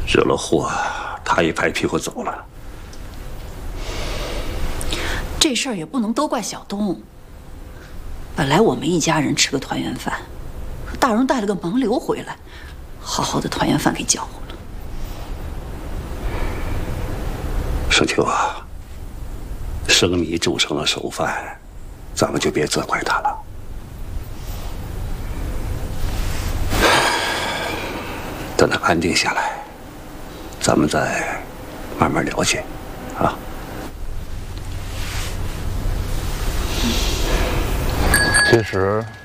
惹了祸，他也拍屁股走了。 这事儿也不能都怪小东。本来我们一家人吃个团圆饭，大荣带了个盲流回来，好好的团圆饭给搅和了。 盛秋啊，生米煮成了熟饭，咱们就别责怪他了。等他安定下来，咱们再慢慢了解，啊。 其实